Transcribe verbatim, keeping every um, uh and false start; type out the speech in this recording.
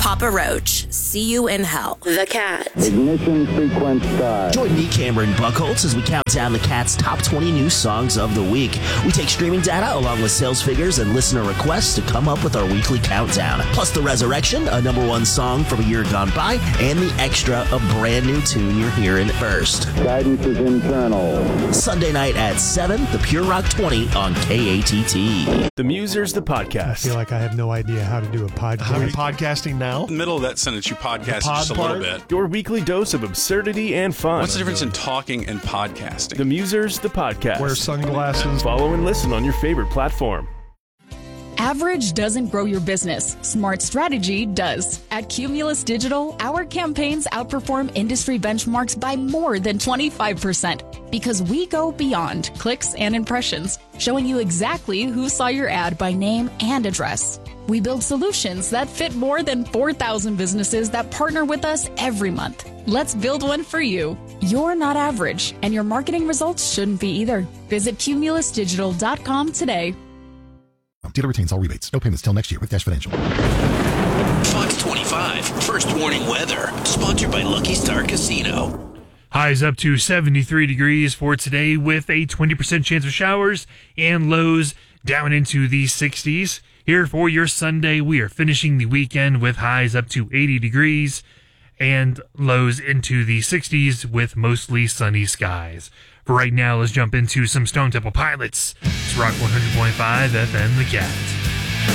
Papa Roach, See You in Hell. The Cat. Ignition sequence start. Join me, Cameron Buckholz, as we count down the Cat's top twenty new songs of the week. We take streaming data along with sales figures and listener requests to come up with our weekly countdown. Plus the Resurrection, a number one song from a year gone by, and the Extra, a brand new tune you're hearing first. Guidance is internal. Sunday night at seven, the Pure Rock twenty on K A T T. The Musers, the podcast. I feel like I have no idea how to do a podcast. Are we podcasting now? In the middle of that sentence, you podcast just a little bit. Your weekly dose of absurdity and fun. What's the difference in talking and podcasting? The Musers, the podcast. Wear sunglasses. Follow and listen on your favorite platform. Average doesn't grow your business. Smart strategy does. At Cumulus Digital, our campaigns outperform industry benchmarks by more than twenty-five percent because we go beyond clicks and impressions, showing you exactly who saw your ad by name and address. We build solutions that fit more than four thousand businesses that partner with us every month. Let's build one for you. You're not average, and your marketing results shouldn't be either. Visit cumulus digital dot com today. Dealer retains all rebates. No payments till next year with Dash Financial. Fox twenty-five, First Warning Weather, sponsored by Lucky Star Casino. Highs up to seventy-three degrees for today with a twenty percent chance of showers and lows down into the sixties. Here for your Sunday, we are finishing the weekend with highs up to eighty degrees and lows into the sixties with mostly sunny skies. For right now, let's jump into some Stone Temple Pilots. It's Rock one hundred point five F M, The Cat.